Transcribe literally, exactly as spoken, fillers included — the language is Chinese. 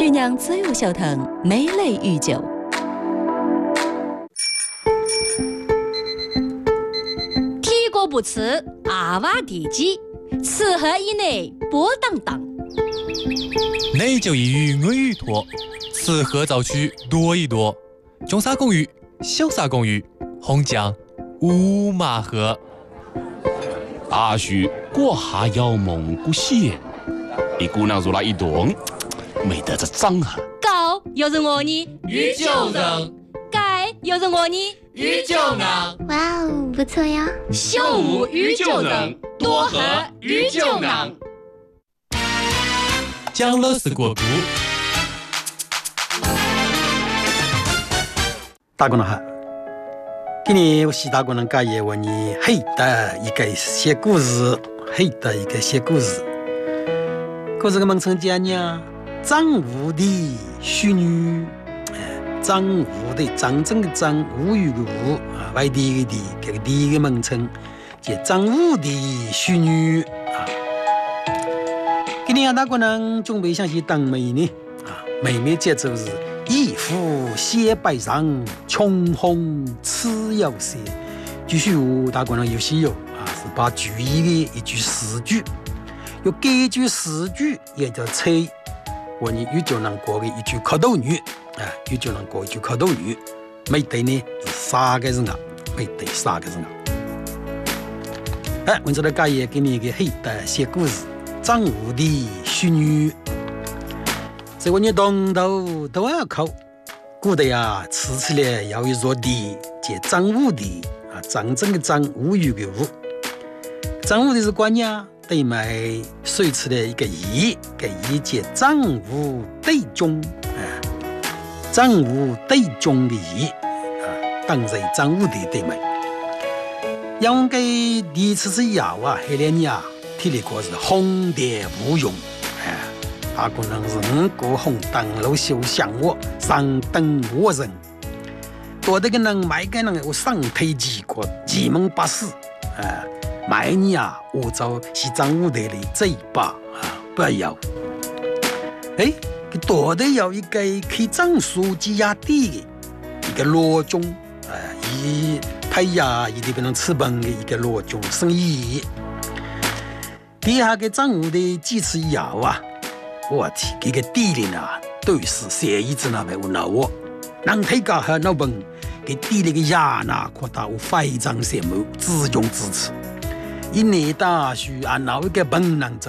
只酿自由小藤美类御酒。 体格不吃阿瓦地基，吃喝以内波荡荡。 内就一鱼我鱼多，吃喝造取多一多。中沙公寓，小沙公寓，红酱五马河。 阿叔过下要蒙古县，一姑娘入了一顿，没得这脏啊！ 高有人饿你， 御酒人， 盖有人饿你， 御酒人。 哇哦，不错呀！ 秀无御酒人，多喝御酒人。 讲乐是国度。 大姑娘好，今年我西大姑娘家也为你黑的一个写故事，黑的一个写故事。故事个名称叫呢，张无的淑女。张无的张真的张，无语的无啊，外地的地，这个第一个名称叫张无的淑女啊。今年大姑娘准备想去当妹呢啊，妹妹节奏是。一夫写白裳，穷红此有色。继续有大姑娘有戏有啊，是把句意的一句诗句，有这句诗句也叫猜，我你有就能过的一句口头语啊，有就能过一句口头语。没得呢是三个人啊，没得三个人啊。哎，我这里家也给你一个黑的写故事，张无的淑女。这个你动头都要靠，古代呀，吃起来要一座地，叫张无的啊，张真的张，无语的无。张无的是官呀，对买水吃的一个义，个义叫张无对中啊，张无对中的义啊，当在张无的对买。养个第一次是药啊，黑脸呀，体力可是红蝶无用。大姑娘是五个红灯笼秀向我上等我人，多的个人买个人我上推几个几门八死啊！买你啊，我找是张无的的嘴巴啊，不要。哎，多的有一个可以张书记压地的一个罗中啊，以拍呀，一个能吃饭的一个罗中生意。底下个张无的几次药啊！我天，这个地里啊，都是写一字那边我闹我，人推高和闹本，给地里个牙那扩大我非常羡慕，自用自持。一年大学啊，闹一个本能。